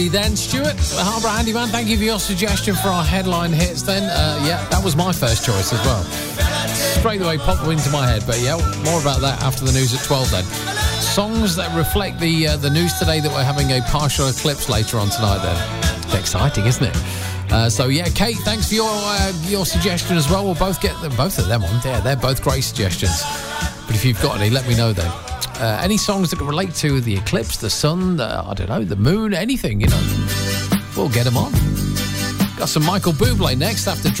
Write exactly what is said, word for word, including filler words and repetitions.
Then, Stuart, Harbour Handyman, thank you for your suggestion for our headline hits then. Uh, yeah, that was my first choice as well. Straight away popped into my head, but yeah, more about that after the news at twelve then. Songs that reflect the uh, the news today that we're having a partial eclipse later on tonight then. It's exciting, isn't it? Uh, so yeah, Kate, thanks for your uh, your suggestion as well. We'll both get them, both of them on there. They're both great suggestions. But if you've got any, let me know then. Uh, any songs that can relate to the eclipse, the sun, the, I don't know, the moon, anything, you know. We'll get them on. Got some Michael Bublé next after